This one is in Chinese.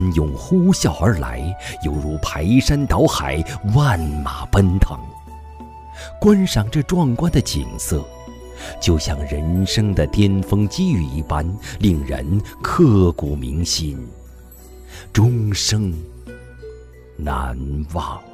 涌呼啸而来，犹如排山倒海，万马奔腾。观赏这壮观的景色，就像人生的巅峰机遇一般，令人刻骨铭心，终生难忘。